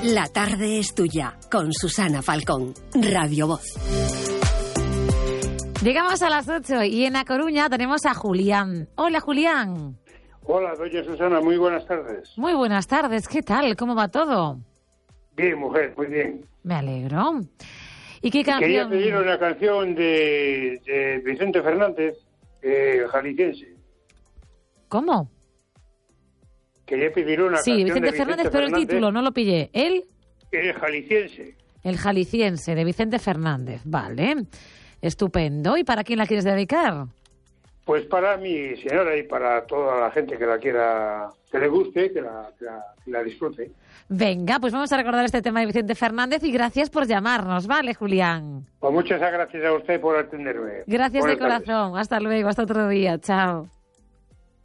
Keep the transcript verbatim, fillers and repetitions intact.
La tarde es tuya, con Susana Falcón, Radio Voz. Llegamos a las ocho y en A Coruña tenemos a Julián. Hola, Julián. Hola, doña Susana, muy buenas tardes. Muy buenas tardes, ¿qué tal? ¿Cómo va todo? Bien, mujer, muy bien. Me alegro. ¿Y qué canción? Quería pedir una canción de, de Vicente Fernández, eh, jalisciense. ¿Cómo? Quería pedir una sí, canción Vicente de Vicente Fernández, pero Fernández, el título no lo pillé. ¿El? El jalisciense. El jalisciense, de Vicente Fernández. Vale, estupendo. ¿Y para quién la quieres dedicar? Pues para mi señora y para toda la gente que la quiera, que le guste, que la, que la, que la disfrute. Venga, pues vamos a recordar este tema de Vicente Fernández y gracias por llamarnos, ¿vale, Julián? Pues muchas gracias a usted por atenderme. Gracias Buenas de corazón. tardes. Hasta luego, hasta otro día. Chao.